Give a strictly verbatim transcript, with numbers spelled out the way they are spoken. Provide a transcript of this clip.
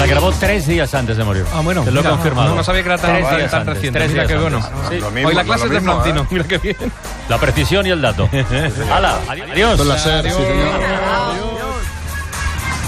grabó tres días antes de morir. Ah, bueno. Te lo he mira, confirmado. No, no sabía que era tan, Tres días tan antes, reciente. tres Mira días qué bueno. antes. Lo mismo, Hoy la clase lo es de mismo, Flantino. ¿eh? Mira qué bien. La precisión y el dato. ¡Hala! Adiós. Con la SER, sí, señor.